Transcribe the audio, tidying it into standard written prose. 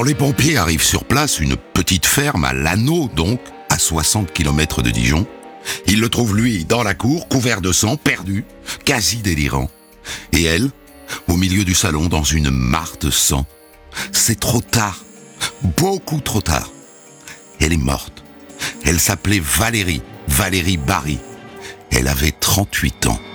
Quand les pompiers arrivent sur place, une petite ferme à Lanneau donc, à 60 km de Dijon, ils le trouvent lui dans la cour, couvert de sang, perdu, quasi délirant. Et elle, au milieu du salon, dans une mare de sang. C'est trop tard, beaucoup trop tard. Elle est morte. Elle s'appelait Valérie Barry. Elle avait 38 ans.